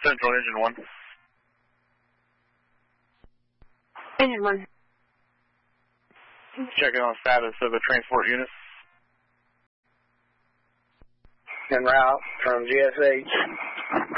Central Engine 1. Engine 1. Checking on status of the transport unit. En route from GSH.